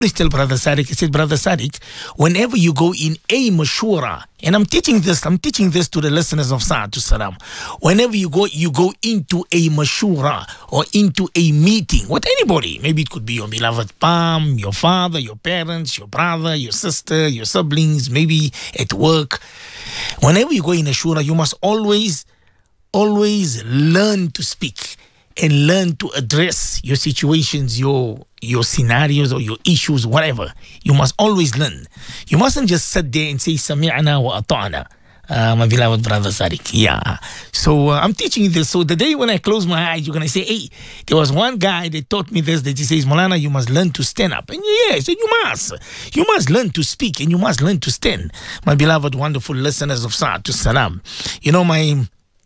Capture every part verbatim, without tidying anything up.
Please tell Brother Sadiq, he said, Brother Sadiq, whenever you go in a mashura, and I'm teaching this, I'm teaching this to the listeners of Sa'atu Salam. Whenever you go, you go into a mashura or into a meeting with anybody. Maybe it could be your beloved palm, your father, your parents, your brother, your sister, your siblings, maybe at work. Whenever you go in a shura, you must always, always learn to speak and learn to address your situations, your your scenarios or your issues, whatever. You must always learn. You mustn't just sit there and say, Sami'ana wa ata'ana. Uh, my beloved brother Sadiq. Yeah. So uh, I'm teaching you this. So the day when I close my eyes, you're going to say, hey, there was one guy that taught me this, that he says, Maulana, you must learn to stand up. And yeah, so you must. You must learn to speak and you must learn to stand. My beloved, wonderful listeners of Sa'atu Salam. You know, my,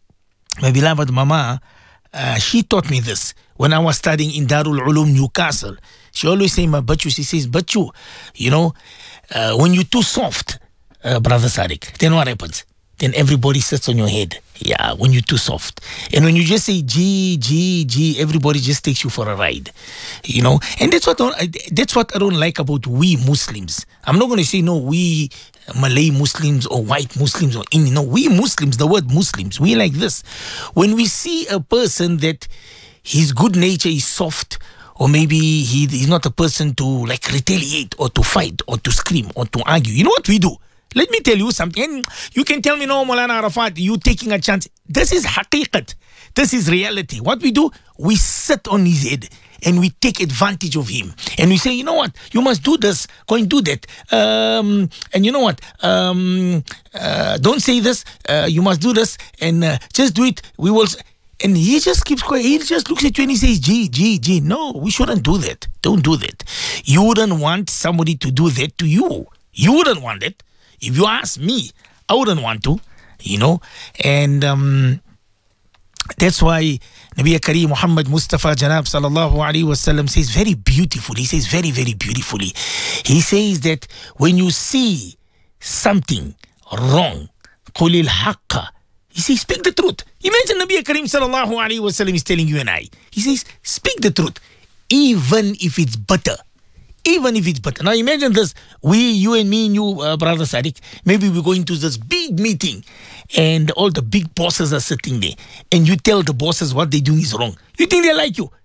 my beloved mama, Uh, she taught me this when I was studying in Darul Ulum, Newcastle. She always say, my Bachu, she says, Bachu, you know, uh, when you're too soft, uh, Brother Sadiq, then what happens? Then everybody sits on your head. Yeah, when you're too soft. And when you just say G, G, G, everybody just takes you for a ride. You know, and that's what, I, that's what I don't like about we Muslims. I'm not going to say, no, we Malay Muslims or white Muslims or Indian. No, we Muslims, the word Muslims, we like this. When we see a person that his good nature is soft, or maybe he is not a person to like retaliate or to fight or to scream or to argue, you know what we do? Let me tell you something. And you can tell me, no, Maulana Arafat, you taking a chance. This is haqiqat. This is reality. What we do, we sit on his head and we take advantage of him. And we say, you know what, you must do this, go and do that. Um, and you know what, um, uh, don't say this, uh, you must do this, and uh, just do it. We will... And he just keeps quiet. He just looks at you and he says, G, G, G. No, we shouldn't do that. Don't do that. You wouldn't want somebody to do that to you. You wouldn't want it. If you ask me, I wouldn't want to, you know. And um, that's why Nabi Kareem Muhammad Mustafa Janab Sallallahu Alaihi Wasallam says very beautifully, he says very, very beautifully. He says that when you see something wrong, قُلِ الْحَقَّ, he says, speak the truth. Imagine Nabi Kareem Sallallahu Alaihi Wasallam is telling you and I. He says, speak the truth, even if it's bitter. Even if it's better. Now imagine this, we, you and me and you, uh, Brother Sadiq, maybe we're going to this big meeting and all the big bosses are sitting there and you tell the bosses what they're doing is wrong. You think they like you?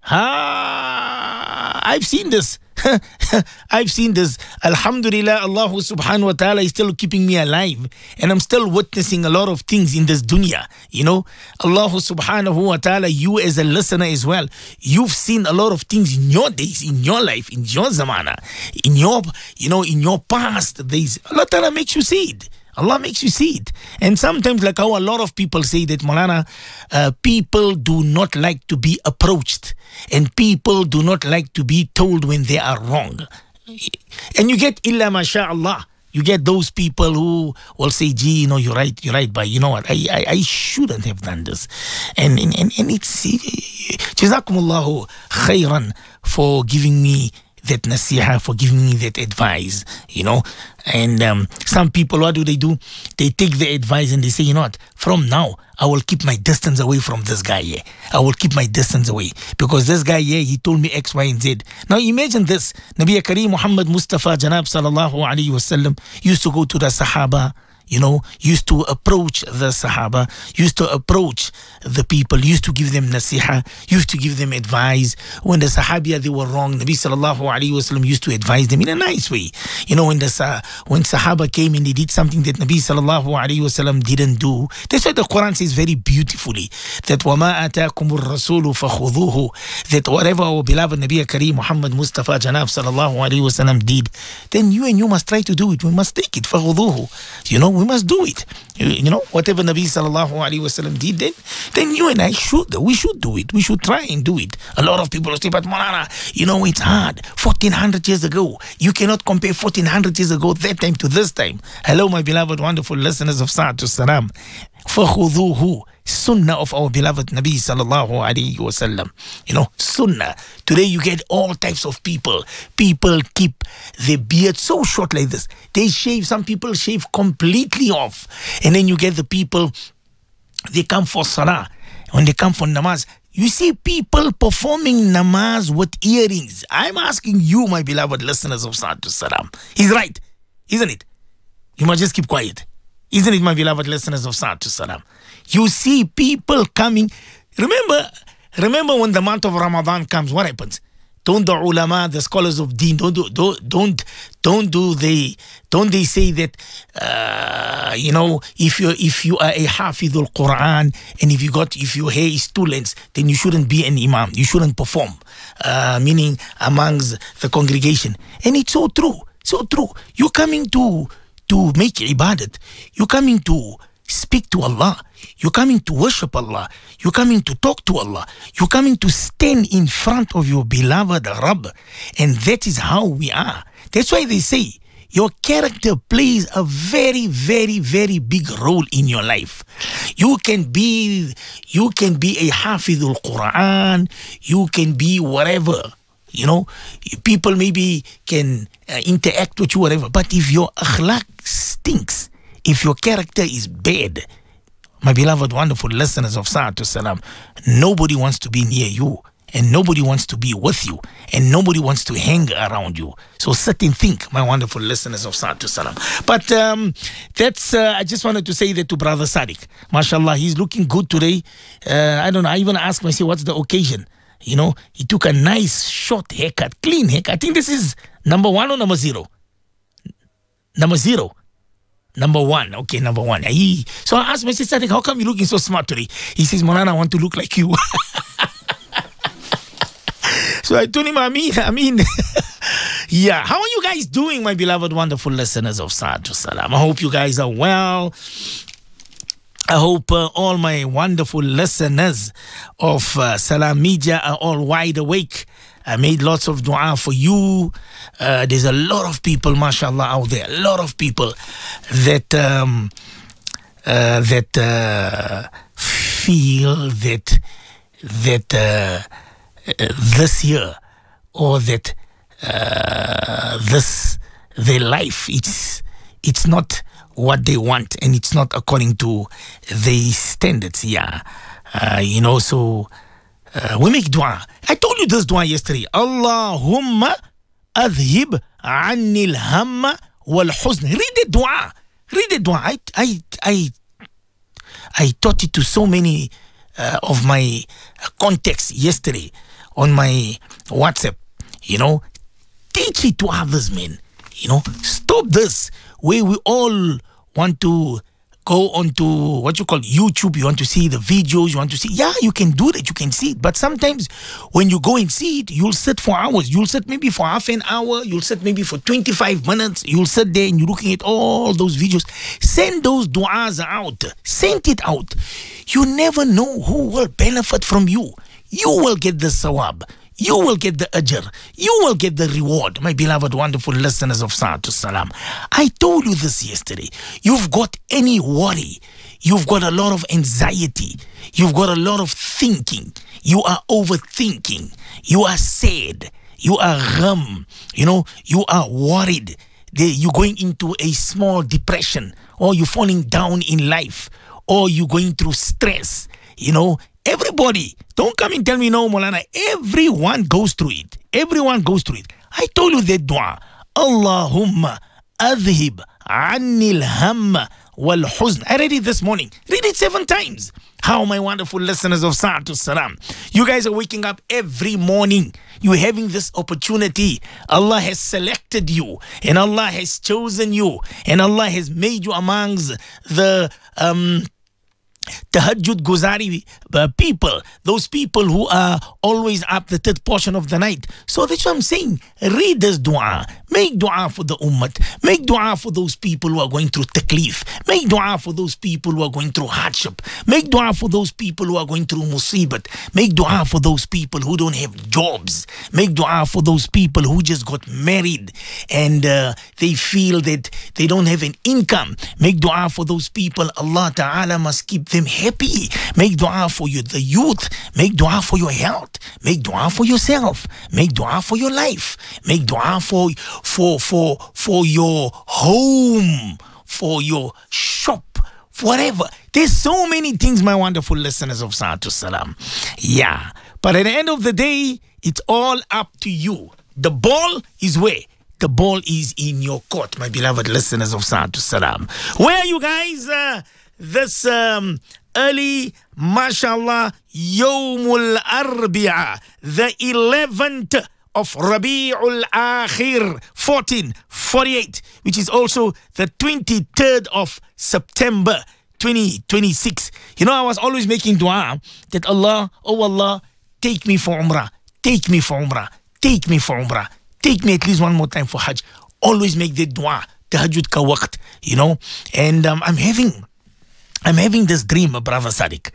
Ah, I've seen this. I've seen this. Alhamdulillah, Allah subhanahu wa ta'ala is still keeping me alive and I'm still witnessing a lot of things in this dunya. You know, Allah subhanahu wa ta'ala, you as a listener as well, you've seen a lot of things in your days, in your life, in your zamana, in your, you know, in your past days. Allah ta'ala makes you see it. Allah makes you see it. And sometimes, like how a lot of people say that, Maulana, uh, people do not like to be approached and people do not like to be told when they are wrong. And you get illa masha'Allah. You get those people who will say, gee, you know, you're right, you're right, but you know what, I I, I shouldn't have done this. And, and, and, and it's, Jazakumullahu khairan for giving me that nasiha, for giving me that advice, you know. And um, some people, what do they do? They take the advice and they say, you know what, from now, I will keep my distance away from this guy here. I will keep my distance away because this guy here, he told me X, Y, and Z. Now imagine this. Nabi Kareem Muhammad Mustafa Janab Sallallahu Alaihi Wasallam used to go to the Sahaba, you know, used to approach the Sahaba, used to approach the people, used to give them nasiha, used to give them advice. When the Sahabiya, they were wrong, Nabi Sallallahu Alaihi Wasallam used to advise them in a nice way. You know, when the when Sahaba came and they did something that Nabi Sallallahu Alaihi Wasallam didn't do, that's why the Quran says very beautifully that وَمَا أَتَاكُمُ الرَّسُولُ فَخُذُوهُ, that whatever our beloved Nabi Kareem Muhammad Mustafa Janab Sallallahu Alaihi Wasallam did, then you and you must try to do it. We must take it. فَخُذُوهُ. You know, we must do it. You, you know, whatever Nabi Sallallahu Alaihi Wasallam did, then, then you and I should. We should do it. We should try and do it. A lot of people say, but Maulana, you know, it's hard. fourteen hundred years ago. You cannot compare fourteen hundred years ago, that time to this time. Hello, my beloved, wonderful listeners of Sa'atu Salam. فَخُذُوهُ, Sunnah of our beloved Nabi Sallallahu Alaihi Wasallam. You know, Sunnah. Today you get all types of people. People keep their beard so short like this. They shave, some people shave completely off. And then you get the people, they come for salah. When they come for namaz, You see people performing namaz with earrings. I'm asking you, my beloved listeners of Salatu Salam. He's right, isn't it? You must just keep quiet. Isn't it, my beloved listeners of Salatu Salam? You see people coming. Remember, remember when the month of Ramadan comes, what happens? Don't the ulama, the scholars of deen, don't do, don't don't don't do they don't they say that uh, you know, if you if you are a hafidul Quran and if you got if your hair is too length, then you shouldn't be an imam, you shouldn't perform, uh, meaning amongst the congregation. And it's so true, so true. You're coming to to make ibadat, you're coming to speak to Allah. You're coming to worship Allah. You're coming to talk to Allah. You're coming to stand in front of your beloved Rabb. And that is how we are. That's why they say your character plays a very, very, very big role in your life. You can be, you can be a Hafidul Quran. You can be whatever. You know, people maybe can uh, interact with you, whatever. But if your akhlaq stinks, if your character is bad, my beloved, wonderful listeners of Salatu Salam, nobody wants to be near you, and nobody wants to be with you, and nobody wants to hang around you. So sit and think, my wonderful listeners of Salatu Salam. But um, that's, uh, I just wanted to say that to Brother Sadiq. MashaAllah, he's looking good today. Uh, I don't know, I even asked myself, what's the occasion? You know, he took a nice short haircut, clean haircut. I think this is number one or number zero? Number zero. Number one. Okay, number one. He, so I asked Mister Sadiq, how come you're looking so smart today? He says, Molana, I want to look like you. So I told him, I mean, I mean, yeah. How are you guys doing, my beloved, wonderful listeners of Salatu Salam? I hope you guys are well. I hope uh, all my wonderful listeners of uh, Salam Media are all wide awake. I made lots of dua for you. Uh, there's a lot of people, mashallah, out there. A lot of people that um, uh, that uh, feel that that uh, uh, this year or that uh, this their life it's it's not what they want and it's not according to their standards. Yeah, uh, you know. So. Uh, we make dua. I told you this dua yesterday. Allahumma adhib anni al-hamma wal-huzn. Read the dua. Read the dua. I, I, I, I taught it to so many uh, of my contacts yesterday on my WhatsApp. You know, teach it to others, man. You know, stop this where we all want to go onto what you call YouTube. You want to see the videos. You want to see, yeah, you can do that. You can see it. But sometimes when you go and see it, you'll sit for hours. You'll sit maybe for half an hour. You'll sit maybe for twenty-five minutes. You'll sit there and you're looking at all those videos. Send those du'as out. Send it out. You never know who will benefit from you. You will get the sawab. You will get the ajr. You will get the reward, my beloved, wonderful listeners of Salatu Salam. I told you this yesterday. You've got any worry. You've got a lot of anxiety. You've got a lot of thinking. You are overthinking. You are sad. You are gham. You know, you are worried. You're going into a small depression, or you're falling down in life, or you're going through stress. You know, everybody, don't come and tell me no, Molana. Everyone goes through it. Everyone goes through it. I told you that dua. Allahumma adhib anni al-hamma wal-huzn. I read it this morning. Read it seven times. How, my wonderful listeners of Salatu Salam, you guys are waking up every morning. You're having this opportunity. Allah has selected you, and Allah has chosen you, and Allah has made you amongst the um Tahajjud Guzari uh, people, those people who are always up the third portion of the night. So that's what I'm saying. Read this dua. Make dua for the ummah. Make dua for those people who are going through taklif. Make dua for those people who are going through hardship. Make dua for those people who are going through musibat. Make dua for those people who don't have jobs. Make dua for those people who just got married and uh, they feel that they don't have an income. Make dua for those people. Allah Ta'ala must keep them happy. Make dua for you, the youth. Make dua for your health. Make dua for yourself. Make dua for your life. Make dua for for for for your home, for your shop, Whatever. There's so many things, my wonderful listeners of Sa'atu Salam. Yeah. But at the end of the day, it's all up to you. The ball is where? The ball is in your court, my beloved listeners of Sa'atu Salam. Where are you guys? Uh, this um, early, mashallah, Yawmul Arbi'a, the eleventh of Rabi'ul Akhir, fourteen forty-eight, which is also the twenty-third of September, twenty twenty-six. You know, I was always making dua that Allah, oh Allah, take me for Umrah, take me for Umrah, take me for Umrah, take me at least one more time for Hajj. Always make the dua, tahajjud ka waqt, you know. And um, I'm having, I'm having this dream, brother Sadiq.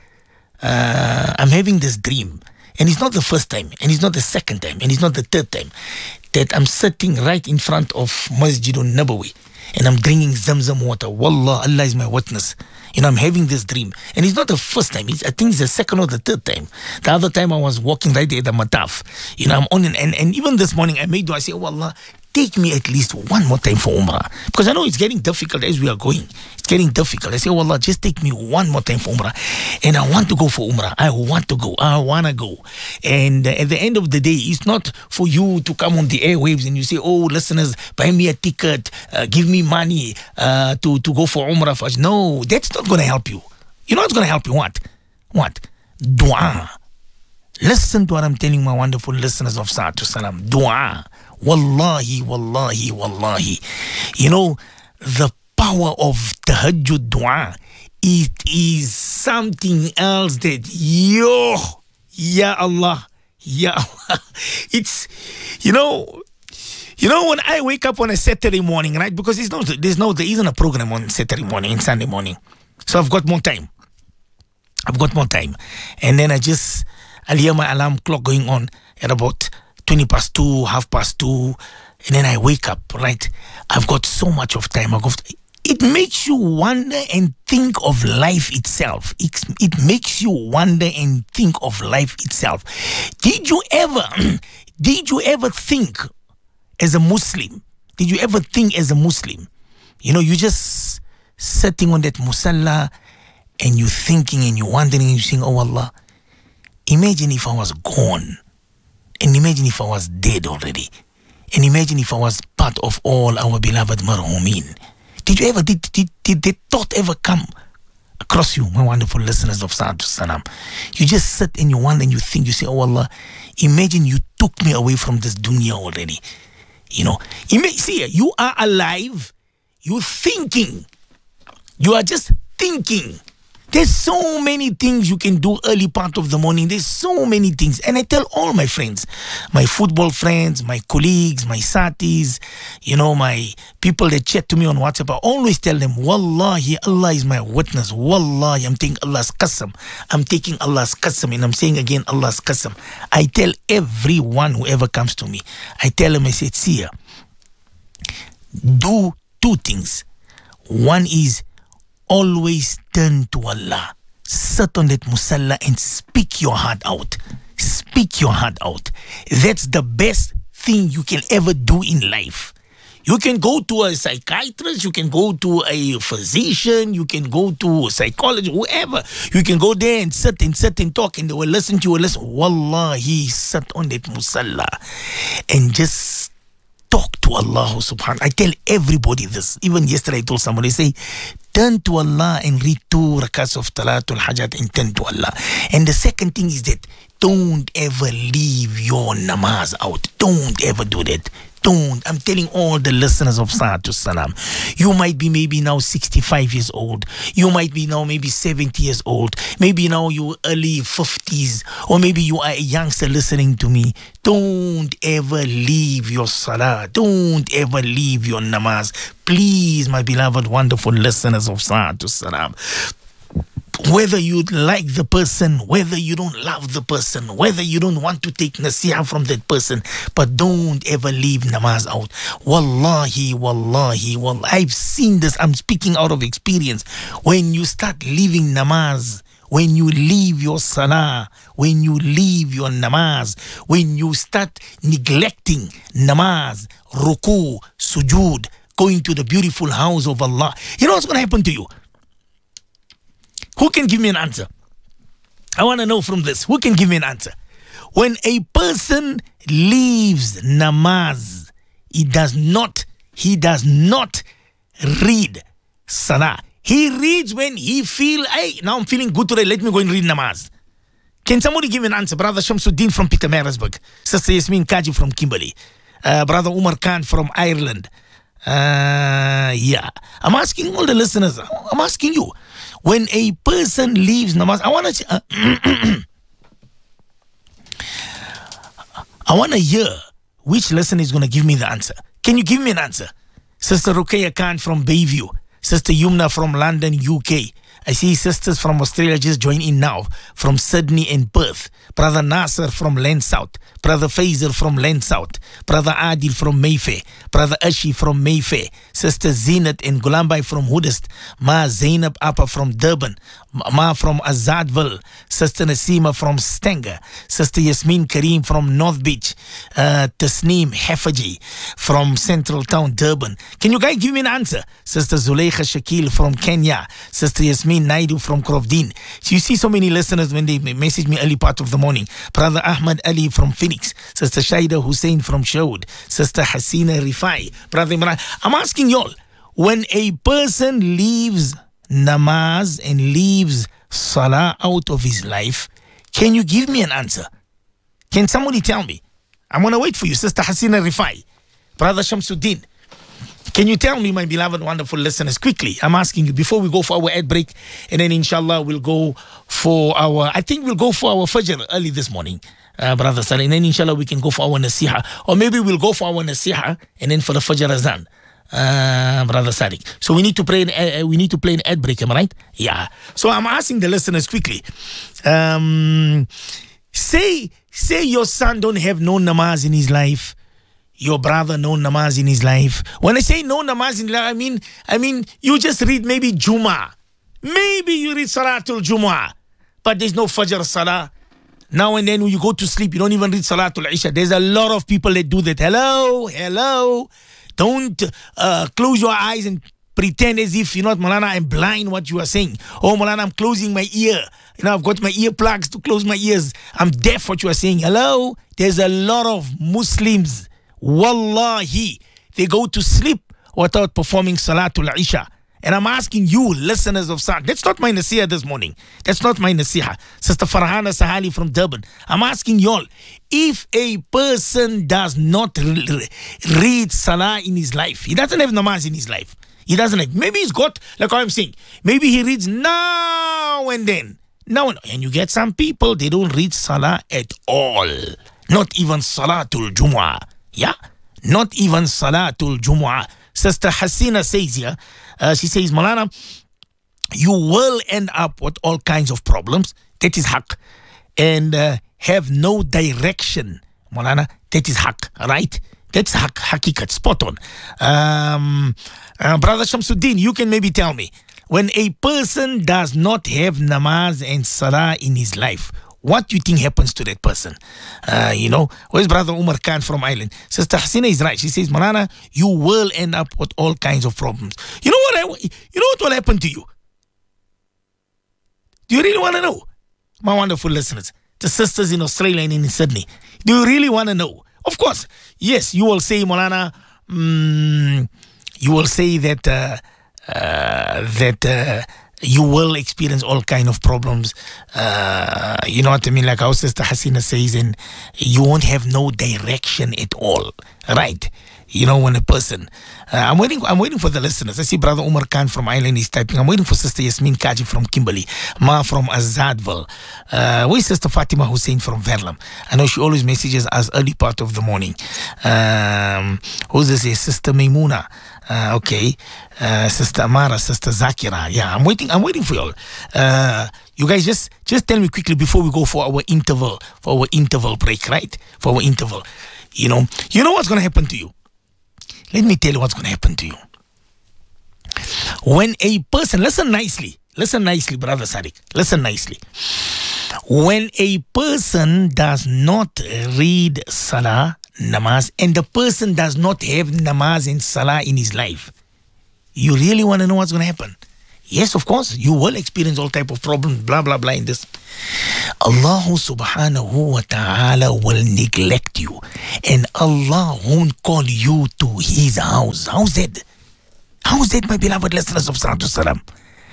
Uh, I'm having this dream. And it's not the first time, and it's not the second time, and it's not the third time that I'm sitting right in front of Masjidun Nabawi and I'm drinking Zamzam water. Wallah, Allah is my witness. You know, I'm having this dream. And it's not the first time. It's, I think it's the second or the third time. The other time I was walking right there at the Mataf. You know, I'm on it. And, and even this morning I made dua. I say, oh Allah, take me at least one more time for Umrah. Because I know it's getting difficult as we are going. It's getting difficult. I say, oh Allah, just take me one more time for Umrah. And I want to go for Umrah. I want to go. I want to go. And uh, at the end of the day, it's not for you to come on the airwaves and you say, oh, listeners, buy me a ticket, uh, give me money uh, to, to go for Umrah. First. No, that's not going to help you. You know what's going to help you? What? What? Dua. Listen to what I'm telling my wonderful listeners of Sa'atu Salam. Dua. Wallahi, wallahi, wallahi. You know, the power of tahajjud dua, it is something else that, yo, ya Allah, ya Allah. It's, you know, you know, when I wake up on a Saturday morning, right? Because there's no, there's no, there isn't a program on Saturday morning and Sunday morning. So I've got more time. I've got more time. And then I just, I'll hear my alarm clock going on at about twenty past two, half past two, and then I wake up, right? I've got so much of time. I've got, it makes you wonder and think of life itself. It, it makes you wonder and think of life itself. Did you ever, did you ever think as a Muslim, did you ever think as a Muslim, you know, you just sitting on that musalla and you thinking and you wondering and you saying, oh Allah, imagine if I was gone. And imagine if I was dead already. And imagine if I was part of all our beloved marhumin. Did you ever, did, did, did that thought ever come across you, my wonderful listeners of Sa'atu Salam? You just sit and you wonder and you think, you say, oh Allah, imagine you took me away from this dunya already. You know, ima- see, you are alive, you're thinking, you are just thinking. There's so many things you can do early part of the morning. There's so many things. And I tell all my friends, my football friends, my colleagues, my satis, you know, my people that chat to me on WhatsApp, I always tell them, Wallahi, Allah is my witness. Wallahi, I'm taking Allah's qasam. I'm taking Allah's qasam. And I'm saying again, Allah's qasam. I tell everyone, whoever comes to me, I tell them, I say, see, do two things. One is, always turn to Allah. Sit on that musalla and speak your heart out. Speak your heart out. That's the best thing you can ever do in life. You can go to a psychiatrist, you can go to a physician, you can go to a psychologist, whoever. You can go there and sit and sit and talk and they will listen to you. Listen. Wallahi, sit on that musalla and just talk to Allah subhanahu. I tell everybody this. Even yesterday I told somebody, say, turn to Allah and read two rakats of Talatul Hajat and turn to Allah. And the second thing is that don't ever leave your namaz out. Don't ever do that. Don't. I'm telling all the listeners of Sa'atu Salam. You might be maybe now sixty-five years old. You might be now maybe seventy years old. Maybe now you're early fifties. Or maybe you are a youngster listening to me. Don't ever leave your salah. Don't ever leave your namaz. Please, my beloved, wonderful listeners of Sa'atu Salam. Whether you like the person, whether you don't love the person, whether you don't want to take nasihah from that person, but don't ever leave namaz out. Wallahi, wallahi, wallahi. I've seen this. I'm speaking out of experience. When you start leaving namaz, when you leave your salah, when you leave your namaz, when you start neglecting namaz, ruku, sujood, going to the beautiful house of Allah, you know what's going to happen to you? Who can give me an answer? I want to know from this. Who can give me an answer? When a person leaves namaz, he does not, he does not read salah. He reads when he feel, hey, now I'm feeling good today, let me go and read namaz. Can somebody give me an answer? Brother Shamsuddin from Pietermaritzburg. Sister Yasmin Kaji from Kimberley. Uh, Brother Umar Khan from Ireland. Uh, yeah. I'm asking all the listeners, I'm asking you, when a person leaves namaz, I want to, uh, I want to hear which listener is going to give me the answer. Can you give me an answer? Sister Ruqayya Khan from Bayview. Sister Yumna from London, U K. I see sisters from Australia just join in now, from Sydney and Perth. Brother Nasser from Lansouth. Brother Faisal from Lansouth. Brother Adil from Mayfair. Brother Ashi from Mayfair. Sister Zinat and Gulambai from Hoodest. Ma Zainab Appa from Durban. Ma from Azadville. Sister Nasima from Stanger. Sister Yasmin Kareem from North Beach. Uh, Tasneem Hafaji from Central Town, Durban. Can you guys give me an answer? Sister Zuleika Shakil from Kenya. Sister Yasmin Naidu from Krovdin. So you see so many listeners when they message me early part of the morning. Brother Ahmad Ali from Phoenix. Sister Shaida Hussein from Sherwood. Sister Hasina Rifai. Brother Imran. I'm asking y'all, when a person leaves namaz and leaves salah out of his life, can you give me an answer? Can somebody tell me? I'm going to wait for you, Sister Hasina Rifai. Brother Shamsuddin. Can you tell me, my beloved, wonderful listeners, quickly? I'm asking you before we go for our ad break, and then inshallah we'll go for our, I think we'll go for our fajr early this morning, uh, Brother Salih, and then inshallah we can go for our nasiha, or maybe we'll go for our nasiha and then for the fajr azan, uh, Brother Sadiq. So we need to play, an, uh, we need to play an ad break, am I right? Yeah. So I'm asking the listeners quickly. Um, say, say your son don't have no namaz in his life. Your brother no namaz in his life. When I say no namaz in life, I mean, I mean, you just read maybe Jumu'ah. Maybe you read Salatul Jumu'ah, but there's no Fajr Salah. Now and then when you go to sleep, you don't even read Salatul Isha. There's a lot of people that do that. Hello, hello. Don't uh, close your eyes and pretend as if you're not Malana. I'm blind what you are saying. Oh, Malana, I'm closing my ear. You know, I've got my earplugs to close my ears. I'm deaf what you are saying. Hello. There's a lot of Muslims. Wallahi, they go to sleep without performing Salatul Isha. And I'm asking you, listeners of Sa, that's not my nasiha this morning. That's not my nasiha. Sister Farhana Sahali from Durban. I'm asking y'all, if a person does not re- read Salah in his life, he doesn't have namaz in his life. He doesn't have, maybe he's got, like I'm saying, maybe he reads now and then. Now and, and you get some people, they don't read Salah at all. Not even Salatul Jumu'ah. Yeah, not even Salatul Jumu'ah. Sister Hasina says here, uh, she says, Malana, you will end up with all kinds of problems. That is haq. And uh, have no direction. Malana, that is haq, right? That's haq, hakikat, spot on. Um, uh, Brother Shamsuddin, you can maybe tell me, when a person does not have namaz and salah in his life, what do you think happens to that person? Uh, you know, where's Brother Umar Khan from Ireland? Sister Hasina is right. She says, Malana, you will end up with all kinds of problems. You know what? I, you know what will happen to you? Do you really want to know? My wonderful listeners, the sisters in Australia and in Sydney, do you really want to know? Of course, yes, you will say, Malana, um, you will say that, uh, uh, that, uh, you will experience all kind of problems. Uh, you know what I mean? Like our sister Hasina says, and you won't have no direction at all, right? You know, when a person, uh, I'm waiting. I'm waiting for the listeners. I see Brother Umar Khan from Ireland is typing. I'm waiting for Sister Yasmin Kaji from Kimberley, Ma from Azadville. Uh, where's Sister Fatima Hussein from Verlam? I know she always messages us early part of the morning. Um, who's this? Sister Maimuna. Uh, okay, uh, Sister Amara, Sister Zakira. Yeah, I'm waiting. I'm waiting for y'all. Uh, you guys just just tell me quickly before we go for our interval, for our interval break, right? For our interval, you know, you know what's gonna happen to you. Let me tell you what's gonna happen to you. When a person, listen nicely, listen nicely, Brother Sadiq, listen nicely. When a person does not read Salah, namaz, and the person does not have namaz and salah in his life, you really want to know what's going to happen? Yes, of course, you will experience all type of problems, blah, blah, blah in this. Allah subhanahu wa ta'ala will neglect you. And Allah won't call you to his house. How's that? How's that, my beloved listeners of Salatu Salam?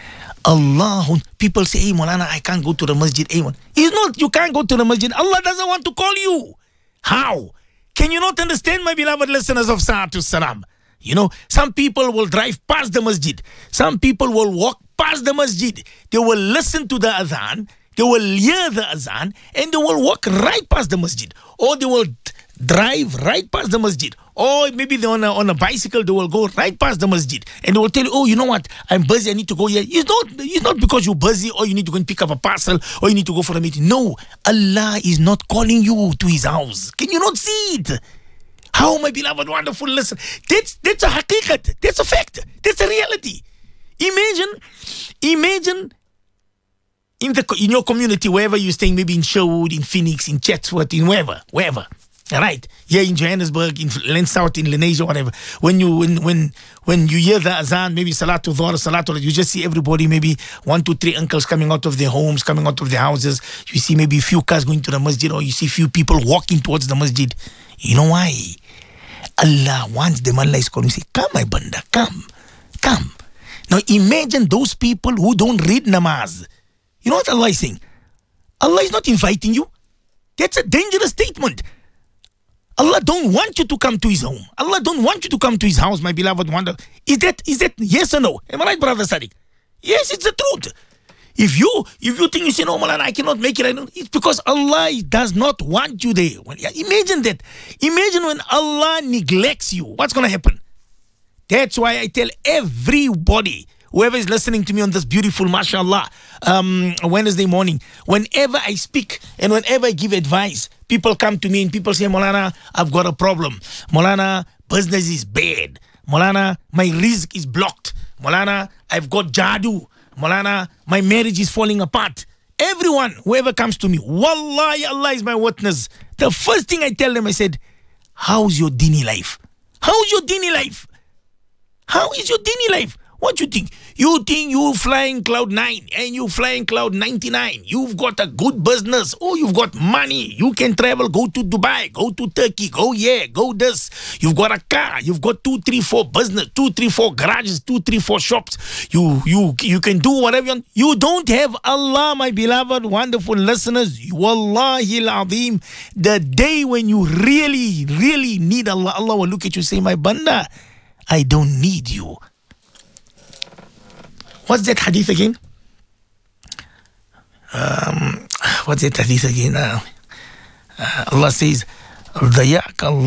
Allah, people say, hey, Maulana, I can't go to the masjid. Hey, it's not, you can't go to the masjid. Allah doesn't want to call you. How? Can you not understand, my beloved listeners of Salatu Salam? You know, some people will drive past the masjid. Some people will walk past the masjid. They will listen to the adhan. They will hear the adhan. And they will walk right past the masjid. Or they will drive right past the masjid. Or maybe they're on a, on a bicycle. They will go right past the masjid. And they will tell you, oh, you know what? I'm busy. I need to go here. It's not, it's not because you're busy or you need to go and pick up a parcel or you need to go for a meeting. No, Allah is not calling you to his house. Can you not see it? How, my beloved, wonderful listener? That's, that's a haqiqat. That's a fact. That's a reality. Imagine, imagine in the in your community, wherever you're staying, maybe in Sherwood, in Phoenix, in Chatsworth, in wherever, wherever. All right, here in Johannesburg, in South, in Lenasia, whatever. When you when when when you hear the azan, maybe Salatul Dhuhr, Salatul, you just see everybody, maybe one, two, three uncles coming out of their homes, coming out of their houses. You see maybe a few cars going to the masjid, or you see few people walking towards the masjid. You know why? Allah wants them. Allah is calling. Say, come, my banda, come, come. Now imagine those people who don't read namaz. You know what Allah is saying? Allah is not inviting you. That's a dangerous statement. Allah don't want you to come to his home. Allah don't want you to come to his house, my beloved wonder. Is that is that yes or no? Am I right, brother Sadiq? Yes, it's the truth. If you if you think you say, no, man, I cannot make it, I don't, it's because Allah does not want you there. Well, yeah, imagine that. Imagine when Allah neglects you. What's going to happen? That's why I tell everybody, whoever is listening to me on this beautiful, mashallah, um, Wednesday morning, whenever I speak and whenever I give advice, people come to me and people say, Maulana, I've got a problem. Maulana, business is bad. Maulana, my rizq is blocked. Maulana, I've got jadoo. Maulana, my marriage is falling apart. Everyone, whoever comes to me, wallahi, Allah is my witness. The first thing I tell them, I said, how's your dini life? How's your dini life? How is your dini life? What you think? You think you flying cloud nine and you flying cloud ninety-nine. You've got a good business. Oh, you've got money. You can travel, go to Dubai, go to Turkey, go here, go this. You've got a car. You've got two, three, four business, two, three, four garages, two, three, four shops. You, you, you can do whatever you want. You don't have Allah, my beloved, wonderful listeners. Wallahi al-azim. The day when you really, really need Allah, Allah will look at you and say, my banda, I don't need you. What's that hadith again? Um, what's that hadith again? Uh, uh, Allah says, Allah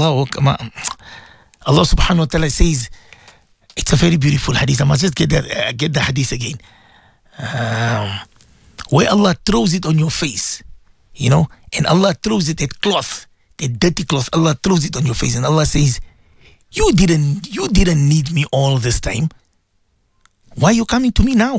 subhanahu wa ta'ala says, it's a very beautiful hadith. I must just get, that, uh, get the hadith again. Um, where Allah throws it on your face, you know, and Allah throws it, that cloth, that dirty cloth, Allah throws it on your face, and Allah says, you didn't, you didn't need me all this time. Why are you coming to me now?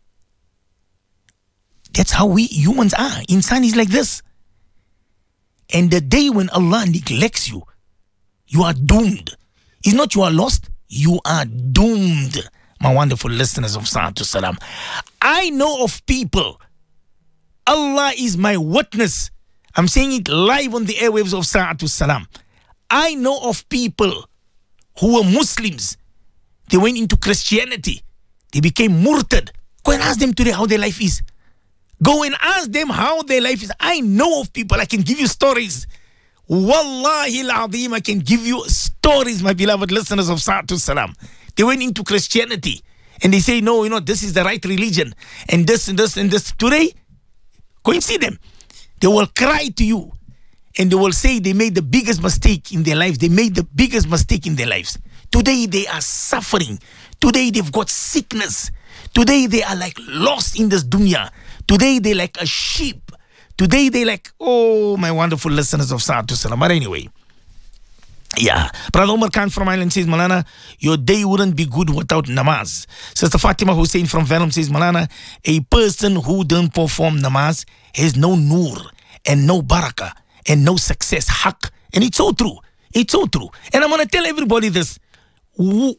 That's how we humans are. Insan is like this. And the day when Allah neglects you, you are doomed. It's not you are lost, you are doomed. My wonderful listeners of Salatu Salam. I know of people, Allah is my witness. I'm saying it live on the airwaves of Salatu Salam. I know of people who were Muslims. They went into Christianity. They became murtad. Go and ask them today how their life is. Go and ask them how their life is. I know of people. I can give you stories. Wallahi al-azim, I can give you stories, my beloved listeners of Salatu Salam. They went into Christianity and they say, no, you know, this is the right religion. And this and this and this. Today, go and see them. They will cry to you. And they will say they made the biggest mistake in their lives. They made the biggest mistake in their lives. Today they are suffering. Today they've got sickness. Today they are like lost in this dunya. Today they're like a sheep. Today they're like, oh, my wonderful listeners of Salatu Salam. But anyway, yeah. Brother Omar Khan from Ireland says, Malana, your day wouldn't be good without namaz. Sister Fatima Hussein from Venom says, Malana, a person who don't perform namaz has no nur and no barakah and no success, haq. And it's so true. It's so true. And I'm going to tell everybody this.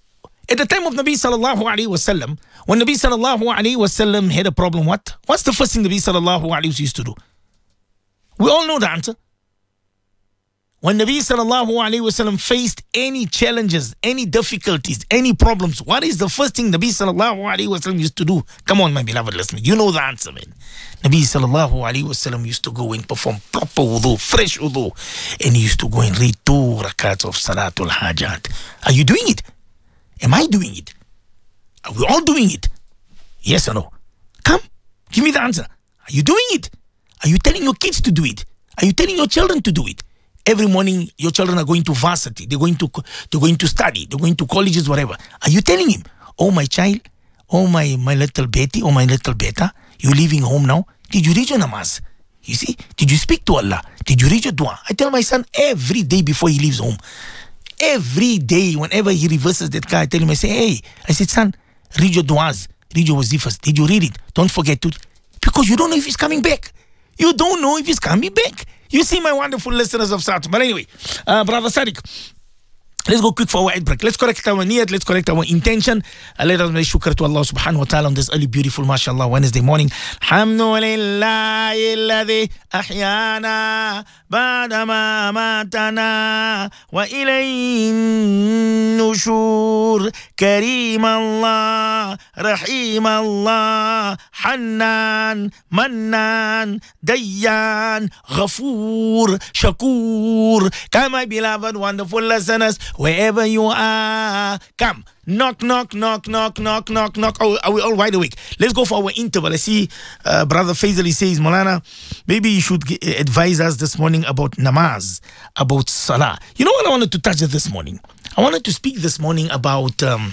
At the time of Nabi sallallahu alayhi wasallam, when Nabi sallallahu alayhi wasallam had a problem, what? What's the first thing Nabi sallallahu alayhi wasallam used to do? We all know the answer. When Nabi sallallahu alayhi wasallam faced any challenges, any difficulties, any problems, what is the first thing Nabi sallallahu alayhi wasallam used to do? Come on, my beloved listeners, you know the answer, man. Nabi sallallahu alayhi wasallam used to go and perform proper wudu, fresh wudu, and he used to go and read two rakats of Salatul Hajat. Are you doing it? Am I doing it? Are we all doing it? Yes or no? Come, give me the answer. Are you doing it? Are you telling your kids to do it? Are you telling your children to do it? Every morning, your children are going to varsity. They're going to, they're going to study. They're going to colleges, whatever. Are you telling him, oh, my child, oh, my, my little Betty, oh, my little beta, you're leaving home now? Did you read your namaz? You see? Did you speak to Allah? Did you read your dua? I tell my son every day before he leaves home. Every day, whenever he reverses that car, I tell him, I say, hey, I said, son, read your duas, read your wazifas. Did you read it? Don't forget to. Because you don't know if he's coming back. You don't know if he's coming back. You see, my wonderful listeners of Sat. But anyway, uh, Brother Sadiq, let's go quick for our ad break. Let's correct our niyat. Let's correct our intention. Uh, let us make shukr to Allah subhanahu wa ta'ala on this early, beautiful, mashallah, Wednesday morning. Alhamdulillahi alladhi ahyana ba'da ma matana wa ilayhin nushur. Kareem Allah, Rahim Allah, Hannan, Mannan, Dayyan, Ghafoor, Shakur. Come, my beloved, wonderful listeners, wherever you are, come. Knock, knock, knock, knock, knock, knock, knock. Oh, are we all wide awake? Let's go for our interval. I see uh, Brother Faisal, he says, Maulana, maybe you should g- advise us this morning about namaz, about salah. You know what I wanted to touch this morning? I wanted to speak this morning about um,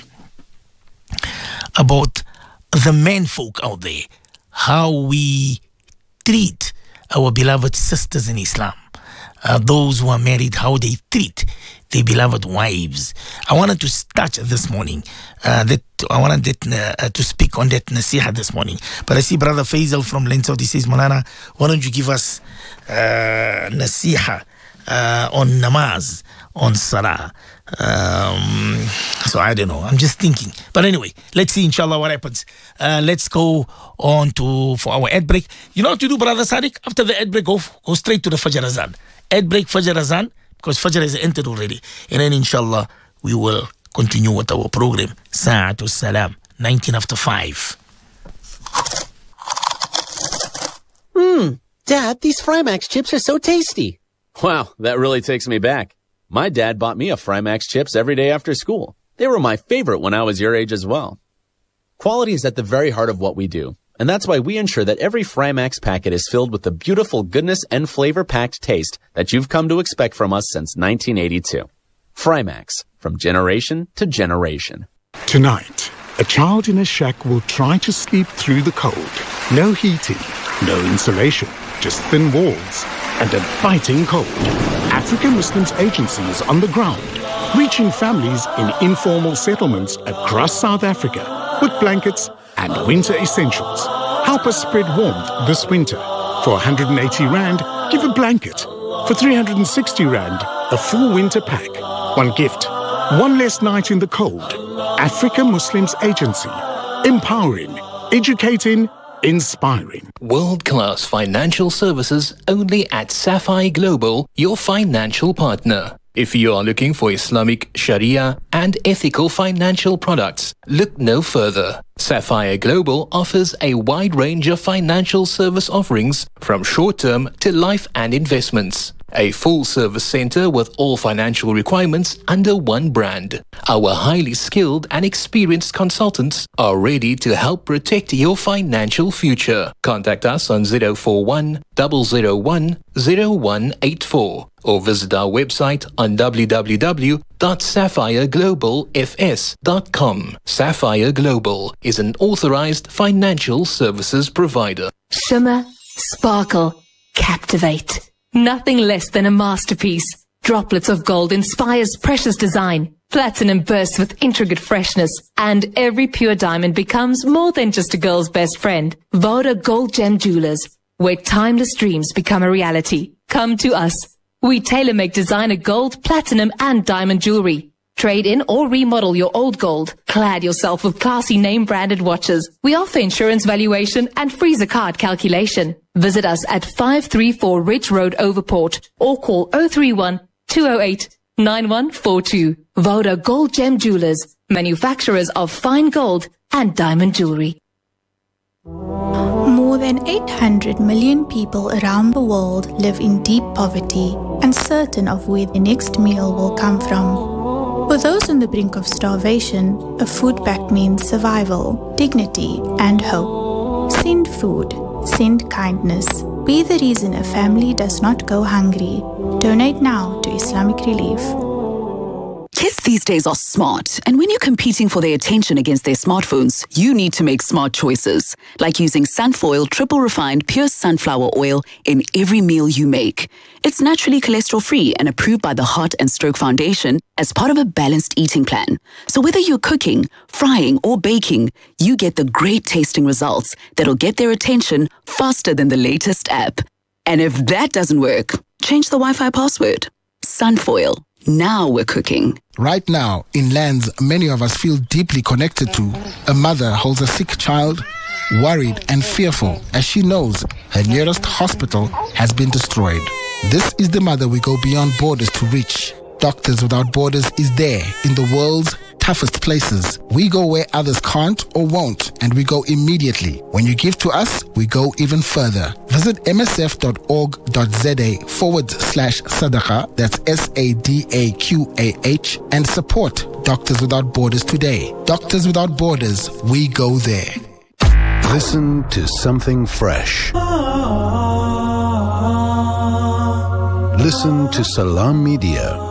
about the men folk out there, how we treat our beloved sisters in Islam, uh, those who are married, how they treat their beloved wives. I wanted to touch this morning, uh, that I wanted that, uh, to speak on that nasiha this morning. But I see Brother Faisal from Lensau, he says, Maulana, why don't you give us uh, nasiha uh, on namaz, on salah? Um, so I don't know. I'm just thinking. But anyway, let's see, inshallah, what happens. Uh, let's go on to for our ad break. You know what to do, Brother Sadiq? After the ad break, go, go straight to the Fajr Azan. Ad break, Fajr Azan, because Fajr has entered already. And then, inshallah, we will continue with our program. Sa'atul Salam, nineteen after five. Mmm, Dad, these Frymax chips are so tasty. Wow, that really takes me back. My dad bought me a Frymax chips every day after school. They were my favorite when I was your age as well. Quality is at the very heart of what we do, and that's why we ensure that every Frymax packet is filled with the beautiful goodness and flavor-packed taste that you've come to expect from us since nineteen eighty-two. Frymax, from generation to generation. Tonight, a child in a shack will try to sleep through the cold. No heating, no insulation, just thin walls and a biting cold. African Muslims Agency is on the ground, reaching families in informal settlements across South Africa with blankets and winter essentials. Help us spread warmth this winter. For one hundred eighty rand, give a blanket. For three hundred sixty rand, a full winter pack. One gift, one less night in the cold. African Muslims Agency, empowering, educating, inspiring. World-class financial services only at Sapphire Global, your financial partner. If you are looking for Islamic, Sharia, and ethical financial products, look no further. Sapphire Global offers a wide range of financial service offerings from short-term to life and investments. A full-service center with all financial requirements under one brand. Our highly skilled and experienced consultants are ready to help protect your financial future. Contact us on zero four one, zero zero one, zero one eight four or visit our website on w w w dot sapphire global f s dot com. Sapphire Global is an authorized financial services provider. Shimmer, sparkle, captivate. Nothing less than a masterpiece. Droplets of gold inspires precious design. Platinum bursts with intricate freshness. And every pure diamond becomes more than just a girl's best friend. Voda Gold Gem Jewelers, where timeless dreams become a reality. Come to us. We tailor-make designer gold, platinum, and diamond jewelry. Trade in or remodel your old gold. Clad yourself with classy name-branded watches. We offer insurance valuation and free zakat calculation. Visit us at five three four Ridge Road, Overport, or call zero three one, two zero eight, nine one four two. Voda Gold Gem Jewelers, manufacturers of fine gold and diamond jewelry. More than eight hundred million people around the world live in deep poverty, uncertain of where the next meal will come from. For those on the brink of starvation, a food pact means survival, dignity, and hope. Send food. Send kindness. Be the reason a family does not go hungry. Donate now to Islamic Relief. Kids these days are smart, and when you're competing for their attention against their smartphones, you need to make smart choices, like using Sunfoil triple refined pure sunflower oil in every meal you make. It's naturally cholesterol-free and approved by the Heart and Stroke Foundation as part of a balanced eating plan. So whether you're cooking, frying, or baking, you get the great tasting results that'll get their attention faster than the latest app. And if that doesn't work, change the Wi-Fi password. Sunfoil. Now we're cooking. Right now, in lands many of us feel deeply connected to, a mother holds a sick child, worried and fearful as she knows her nearest hospital has been destroyed. This is the mother we go beyond borders to reach. Doctors Without Borders is there in the world's toughest places. We go where others can't or won't, and we go immediately. When you give to us, we go even further. Visit msf.org.za forward slash sadaqah, that's S A D A Q A H, and support Doctors Without Borders today. Doctors Without Borders, we go there. Listen to something fresh. Listen to Salam Media.